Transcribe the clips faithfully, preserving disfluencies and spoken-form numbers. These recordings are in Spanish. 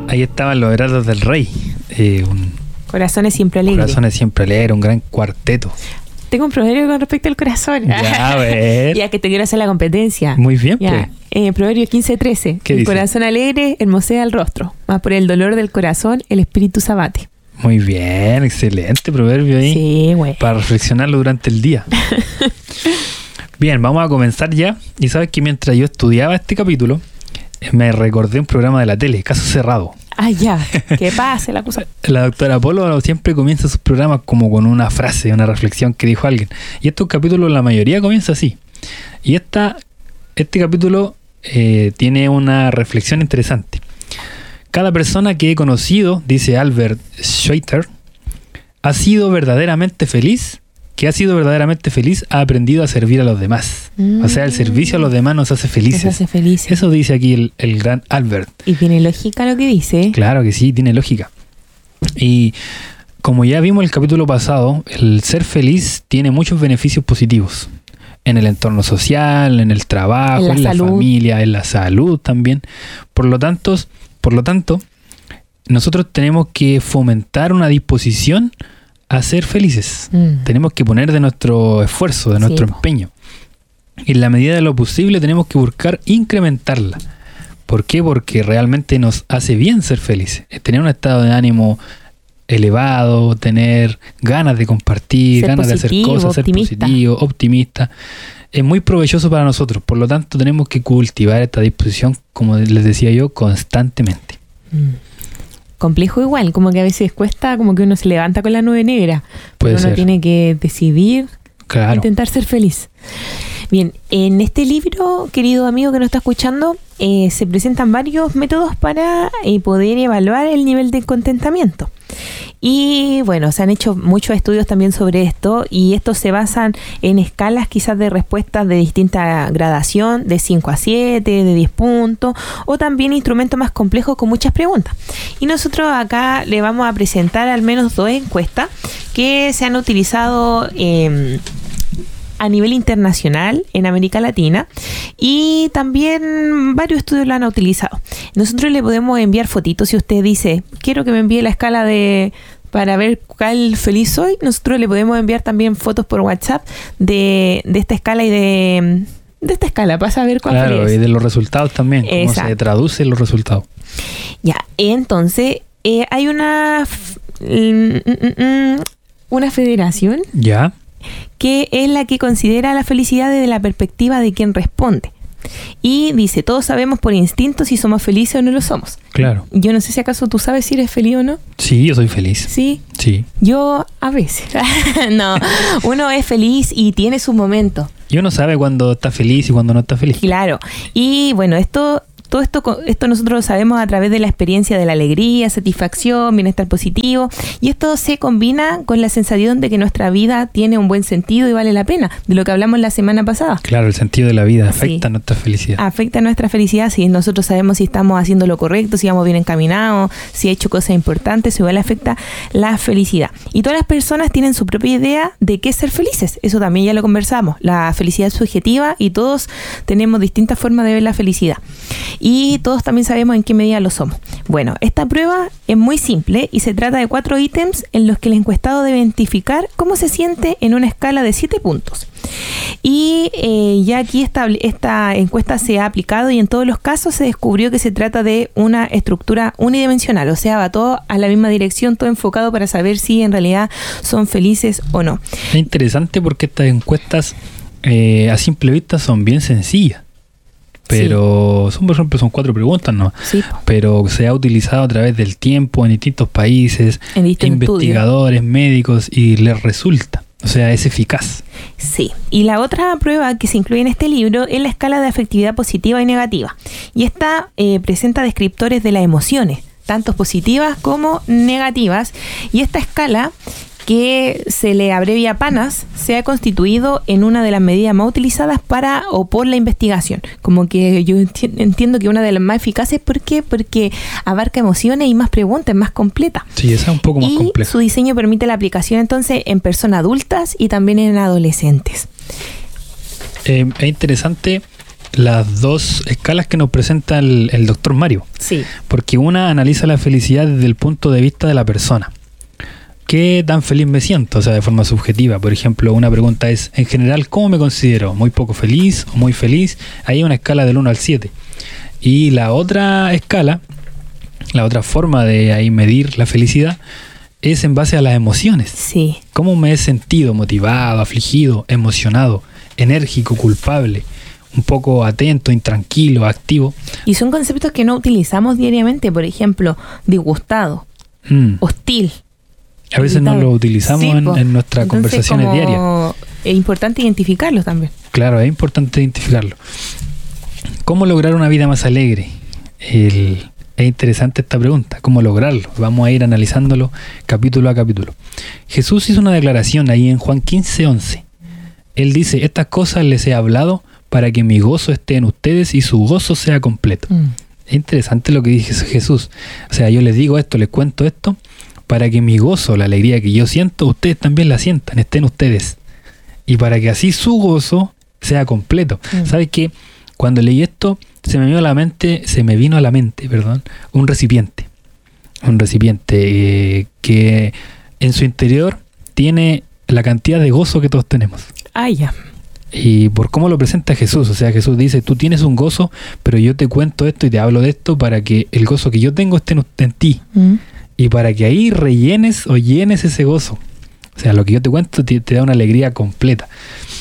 Ahí estaban los Heraldos del Rey. Eh, un Corazones siempre alegres. Corazones siempre alegres, un gran cuarteto. Tengo un proverbio con respecto al corazón. Ya, a ver. Ya que te quiero hacer la competencia. Muy bien, ya. pues. Eh, proverbio quince trece. ¿Qué el dice? Corazón alegre hermosea el rostro, mas por el dolor del corazón el espíritu se abate. Muy bien, excelente proverbio ahí. Sí, güey. Para reflexionarlo durante el día. Bien, vamos a comenzar ya. Y sabes que mientras yo estudiaba este capítulo, me recordé un programa de la tele, Caso Cerrado. Ah, ya. Que pase la cosa. La doctora Polo siempre comienza sus programas como con una frase, una reflexión que dijo alguien. Y estos capítulos, la mayoría comienza así. Y esta, este capítulo eh, tiene una reflexión interesante. Cada persona que he conocido, dice Albert Schweitzer, ha sido verdaderamente feliz, que ha sido verdaderamente feliz, ha aprendido a servir a los demás. Mm. O sea, el servicio a los demás nos hace felices. Nos hace felices. Eso dice aquí el, el gran Albert. Y tiene lógica lo que dice. Claro que sí, tiene lógica. Y como ya vimos el capítulo pasado, el ser feliz tiene muchos beneficios positivos. En el entorno social, en el trabajo, en la, en la familia, en la salud también. Por lo tanto, por lo tanto, nosotros tenemos que fomentar una disposición a ser felices. Mm. Tenemos que poner de nuestro esfuerzo, de nuestro sí, empeño. Y en la medida de lo posible tenemos que buscar incrementarla. ¿Por qué? Porque realmente nos hace bien ser felices. Tener un estado de ánimo elevado, tener ganas de compartir, ser ganas positivo, de hacer cosas, optimista. Ser positivo, optimista. Es muy provechoso para nosotros. Por lo tanto, tenemos que cultivar esta disposición, como les decía yo, constantemente. Mm. Complejo igual, como que a veces cuesta, como que uno se levanta con la nube negra. Puede uno ser. Tiene que decidir, claro, intentar ser feliz. Bien, en este libro, querido amigo que nos está escuchando, eh, se presentan varios métodos para eh, poder evaluar el nivel de contentamiento. Y bueno, se han hecho muchos estudios también sobre esto, y estos se basan en escalas quizás de respuestas de distinta gradación, de cinco a siete, de diez puntos, o también instrumentos más complejos con muchas preguntas. Y nosotros acá le vamos a presentar al menos dos encuestas que se han utilizado eh, a nivel internacional en América Latina, y también varios estudios lo han utilizado. Nosotros le podemos enviar fotitos. Si usted dice, quiero que me envíe la escala de para ver cuál feliz soy, nosotros le podemos enviar también fotos por WhatsApp de, de esta escala y de, de esta escala para saber cuál claro, feliz. Y de los resultados también, cómo Exacto. se traducen los resultados. Ya, entonces eh, hay una una federación ya que es la que considera la felicidad desde la perspectiva de quien responde. Y dice, todos sabemos por instinto si somos felices o no lo somos. Claro. Yo no sé si acaso tú sabes si eres feliz o no. Sí, yo soy feliz. ¿Sí? Sí. Yo a veces. No, uno es feliz y tiene sus momentos. Y uno sabe cuando está feliz y cuando no está feliz. Claro. Y bueno, esto... Todo esto, esto nosotros lo sabemos a través de la experiencia de la alegría, satisfacción, bienestar positivo, y esto se combina con la sensación de que nuestra vida tiene un buen sentido y vale la pena, de lo que hablamos la semana pasada. Claro, el sentido de la vida afecta sí. nuestra felicidad. Afecta nuestra felicidad si nosotros sabemos si estamos haciendo lo correcto, si vamos bien encaminados, si he hecho cosas importantes, eso igual afecta la felicidad. Y todas las personas tienen su propia idea de qué es ser felices, eso también ya lo conversamos. La felicidad es subjetiva y todos tenemos distintas formas de ver la felicidad. Y todos también sabemos en qué medida lo somos. Bueno, esta prueba es muy simple y se trata de cuatro ítems en los que el encuestado debe identificar cómo se siente en una escala de siete puntos. Y eh, ya aquí esta, esta encuesta se ha aplicado y en todos los casos se descubrió que se trata de una estructura unidimensional, o sea, va todo a la misma dirección, todo enfocado para saber si en realidad son felices o no. Es interesante porque estas encuestas eh, a simple vista son bien sencillas. Pero sí. son, por ejemplo, son cuatro preguntas, ¿no? Sí. Pero se ha utilizado a través del tiempo en distintos países, en distintos investigadores, estudios. médicos, y les resulta. O sea, es eficaz. Sí. Y la otra prueba que se incluye en este libro es la escala de afectividad positiva y negativa. Y esta eh, presenta descriptores de las emociones, tanto positivas como negativas. Y esta escala, que se le abrevia PANAS, se ha constituido en una de las medidas más utilizadas para o por la investigación. Como que yo enti- entiendo que una de las más eficaces, ¿por qué? Porque abarca emociones y más preguntas, más completa. Sí, esa es un poco más y compleja. Su diseño permite la aplicación entonces en personas adultas y también en adolescentes. Eh, es interesante las dos escalas que nos presenta el, el doctor Mario. Sí. Porque una analiza la felicidad desde el punto de vista de la persona. ¿Qué tan feliz me siento? O sea, de forma subjetiva. Por ejemplo, una pregunta es, en general, ¿cómo me considero? ¿Muy poco feliz o muy feliz? Ahí hay una escala del uno al siete. Y la otra escala, la otra forma de ahí medir la felicidad, es en base a las emociones. Sí. ¿Cómo me he sentido? Motivado, afligido, emocionado, enérgico, culpable, un poco atento, intranquilo, activo. Y son conceptos que no utilizamos diariamente. Por ejemplo, disgustado, mm. hostil. A veces no los utilizamos sí, en, en nuestras Entonces, conversaciones diarias. Es importante identificarlos también. Claro, es importante identificarlo. ¿Cómo lograr una vida más alegre? El... Es interesante esta pregunta, ¿cómo lograrlo? Vamos a ir analizándolo capítulo a capítulo. Jesús hizo una declaración ahí en Juan quince once. Él dice, estas cosas les he hablado para que mi gozo esté en ustedes y su gozo sea completo. Mm. Es interesante lo que dice Jesús. O sea, yo les digo esto, les cuento esto, para que mi gozo, la alegría que yo siento, ustedes también la sientan, estén ustedes. Y para que así su gozo sea completo. Mm. ¿Sabes qué? Cuando leí esto, se me vino a la mente, se me vino a la mente, perdón, un recipiente. Un recipiente eh, que en su interior tiene la cantidad de gozo que todos tenemos. Ah, ya. Y por cómo lo presenta Jesús. O sea, Jesús dice, tú tienes un gozo, pero yo te cuento esto y te hablo de esto para que el gozo que yo tengo esté en, en ti. Mm. Y para que ahí rellenes o llenes ese gozo. O sea, lo que yo te cuento te, te da una alegría completa.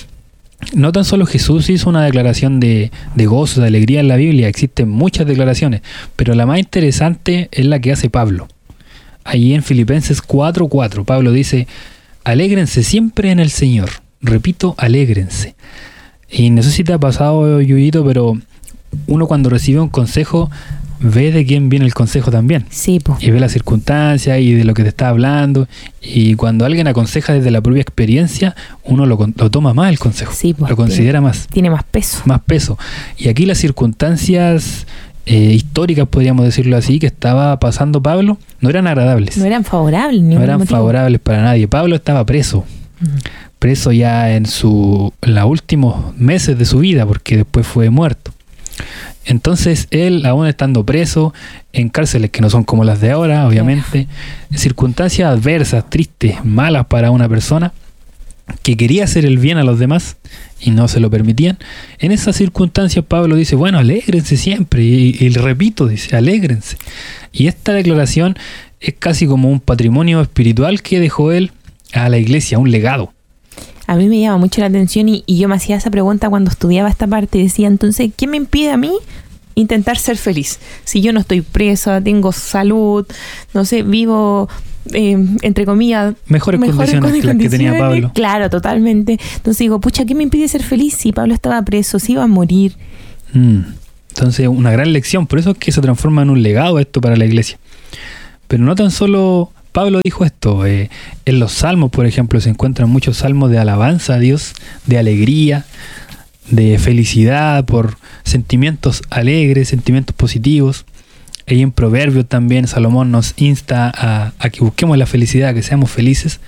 No tan solo Jesús hizo una declaración de, de gozo, de alegría en la Biblia, existen muchas declaraciones, pero la más interesante es la que hace Pablo. Ahí en Filipenses cuatro cuatro, Pablo dice, alégrense siempre en el Señor. Repito, alégrense. Y no sé si te ha pasado, Yuyito, pero uno cuando recibe un consejo ve de quién viene el consejo también. Sí, po. Y ve las circunstancias y de lo que te está hablando. Y cuando alguien aconseja desde la propia experiencia, uno lo, lo toma más el consejo. Sí, po. Lo considera tiene, más. Tiene más peso. Más peso. Y aquí las circunstancias eh, históricas, podríamos decirlo así, que estaba pasando Pablo, no eran agradables. No eran favorables. Ni no eran motivo. favorables para nadie. Pablo estaba preso. Uh-huh. Preso ya en, su, en los últimos meses de su vida, porque después fue muerto. Entonces él, aún estando preso, en cárceles que no son como las de ahora, obviamente, en circunstancias adversas, tristes, malas para una persona que quería hacer el bien a los demás y no se lo permitían, en esas circunstancias Pablo dice, bueno, alégrense siempre, y, y repito, dice, alégrense. Y esta declaración es casi como un patrimonio espiritual que dejó él a la iglesia, un legado. A mí me llama mucho la atención y, y yo me hacía esa pregunta cuando estudiaba esta parte y decía, entonces, ¿qué me impide a mí intentar ser feliz? Si yo no estoy presa, tengo salud, no sé, vivo, eh, entre comillas, mejores, mejores condiciones que las que tenía Pablo. Claro, totalmente. Entonces digo, pucha, ¿qué me impide ser feliz si Pablo estaba preso, si iba a morir? Mm. Entonces, una gran lección. Por eso es que se transforma en un legado esto para la iglesia. Pero no tan solo Pablo dijo esto, eh, en los salmos, por ejemplo, se encuentran muchos salmos de alabanza a Dios, de alegría, de felicidad, por sentimientos alegres, sentimientos positivos. Y en Proverbios también Salomón nos insta a, a que busquemos la felicidad, que seamos felices.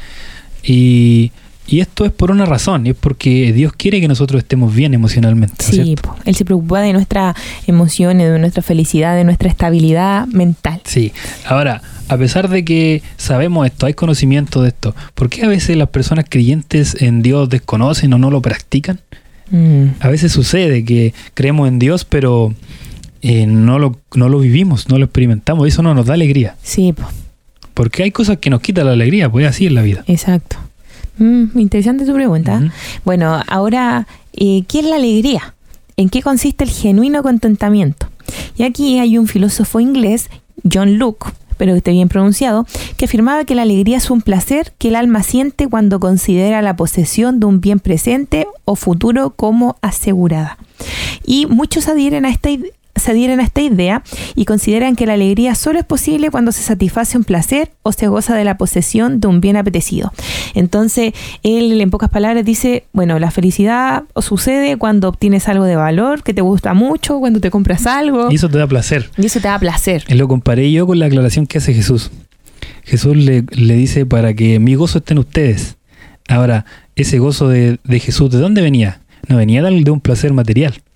Y, y esto es por una razón, y es porque Dios quiere que nosotros estemos bien emocionalmente, ¿no? Sí, po. Él se preocupa de nuestras emociones, de nuestra felicidad, de nuestra estabilidad mental. Sí, ahora, a pesar de que sabemos esto, hay conocimiento de esto, ¿por qué a veces las personas creyentes en Dios desconocen o no lo practican? Mm. A veces sucede que creemos en Dios, pero eh, no, lo, no lo vivimos, no lo experimentamos, eso no nos da alegría. Sí, po. Porque hay cosas que nos quitan la alegría, pues así es la vida. Exacto. Mm, interesante tu pregunta. Uh-huh. Bueno, ahora, eh, ¿qué es la alegría? ¿En qué consiste el genuino contentamiento? Y aquí hay un filósofo inglés, John Locke, espero que esté bien pronunciado, que afirmaba que la alegría es un placer que el alma siente cuando considera la posesión de un bien presente o futuro como asegurada. Y muchos adhieren a esta idea. se adhieren a esta idea y consideran que la alegría solo es posible cuando se satisface un placer o se goza de la posesión de un bien apetecido. Entonces, él en pocas palabras dice, bueno, la felicidad sucede cuando obtienes algo de valor, que te gusta mucho, cuando te compras algo. Y eso te da placer. Y eso te da placer. Y lo comparé yo con la aclaración que hace Jesús. Jesús le, le dice, para que mi gozo esté en ustedes. Ahora, ese gozo de, de Jesús, ¿de dónde venía? No venía de un placer material.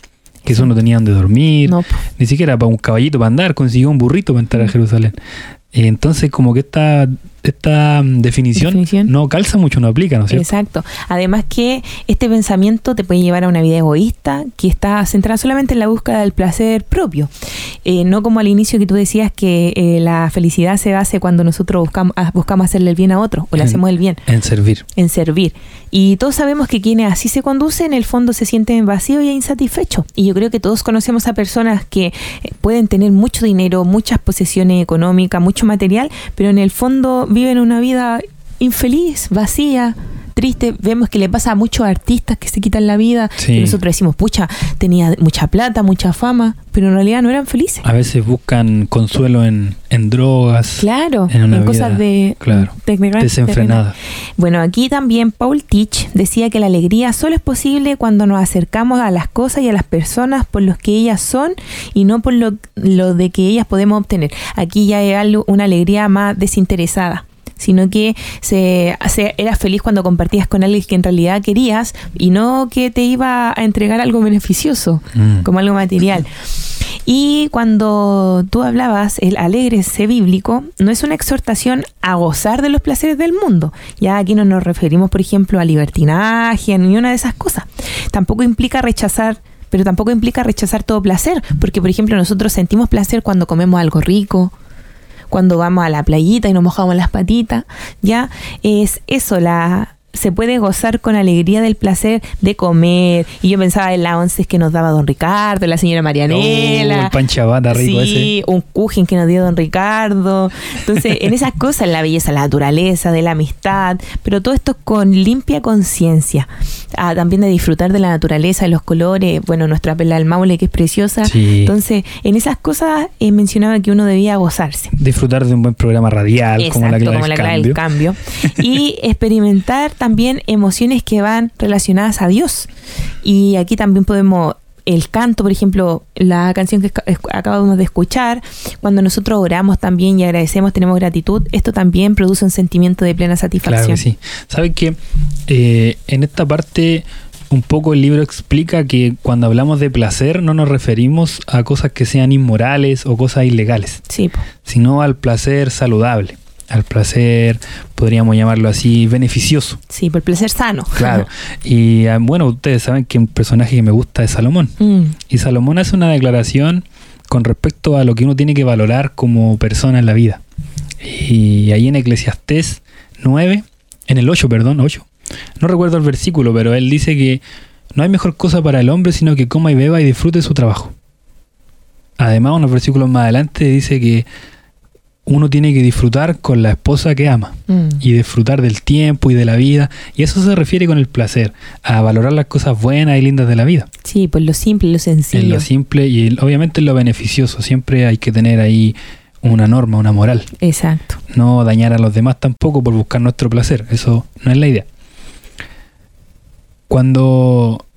que eso no tenía donde dormir, no. Ni siquiera para un caballito para andar, consiguió un burrito para entrar a Jerusalén. Entonces, como que esta, esta definición, definición no calza mucho, no aplica, ¿no es cierto? Exacto. Además que este pensamiento te puede llevar a una vida egoísta que está centrada solamente en la búsqueda del placer propio. Eh, no como al inicio que tú decías que eh, la felicidad se hace cuando nosotros buscamos, buscamos hacerle el bien a otro, o le en, hacemos el bien. En servir. En servir. Y todos sabemos que quienes así se conducen, en el fondo se sienten vacíos y insatisfechos. Y yo creo que todos conocemos a personas que pueden tener mucho dinero, muchas posesiones económicas, mucho material, pero en el fondo viven una vida infeliz, vacía, triste. Vemos que le pasa a muchos artistas que se quitan la vida. Sí. Y nosotros decimos, pucha, tenía mucha plata, mucha fama, pero en realidad no eran felices. A veces buscan consuelo en, en drogas. Claro, en, una en vida, cosas de, claro, de, de desenfrenada. Bueno, aquí también Paul Teach decía que la alegría solo es posible cuando nos acercamos a las cosas y a las personas por los que ellas son y no por lo, lo de que ellas podemos obtener. Aquí ya es algo, una alegría más desinteresada, sino que se, se eras feliz cuando compartías con alguien que en realidad querías y no que te iba a entregar algo beneficioso, mm. como algo material. Y cuando tú hablabas, el alégrese bíblico no es una exhortación a gozar de los placeres del mundo. Ya aquí no nos referimos, por ejemplo, a libertinaje, ni una de esas cosas. Tampoco implica rechazar pero tampoco implica rechazar todo placer, porque, por ejemplo, nosotros sentimos placer cuando comemos algo rico, cuando vamos a la playita y nos mojamos las patitas, ya es eso, la se puede gozar con alegría del placer de comer. Y yo pensaba en las once que nos daba don Ricardo, la señora Marianela. Oh, el pan chabata rico ese. Sí, un cujen que nos dio don Ricardo. Entonces, en esas cosas, la belleza, la naturaleza, de la amistad, pero todo esto con limpia conciencia. Ah, también de disfrutar de la naturaleza, de los colores, bueno, nuestra perla del Maule que es preciosa. Sí. Entonces, en esas cosas eh, mencionaba que uno debía gozarse. Disfrutar de un buen programa radial. Exacto, como la clave, como del, la clave cambio. del cambio. Y experimentar también emociones que van relacionadas a Dios. Y aquí también podemos, el canto, por ejemplo, la canción que acabamos de escuchar, cuando nosotros oramos también y agradecemos, tenemos gratitud, esto también produce un sentimiento de plena satisfacción. Claro que sí. ¿Saben qué? Eh, en esta parte un poco el libro explica que cuando hablamos de placer no nos referimos a cosas que sean inmorales o cosas ilegales, sí, po. sino al placer saludable. Al placer, podríamos llamarlo así, beneficioso. Sí, por placer sano. Claro. Y bueno, ustedes saben que un personaje que me gusta es Salomón. Mm. Y Salomón hace una declaración con respecto a lo que uno tiene que valorar como persona en la vida. Y ahí en Eclesiastés nueve, en el ocho, perdón, ocho. No recuerdo el versículo, pero él dice que no hay mejor cosa para el hombre sino que coma y beba y disfrute su trabajo. Además, unos versículos más adelante dice que uno tiene que disfrutar con la esposa que ama mm. y disfrutar del tiempo y de la vida, y eso se refiere con el placer, a valorar las cosas buenas y lindas de la vida. Sí, pues lo simple, lo sencillo. En lo simple y el, obviamente en lo beneficioso, siempre hay que tener ahí una norma, una moral. Exacto. No dañar a los demás tampoco por buscar nuestro placer, eso no es la idea. Cuando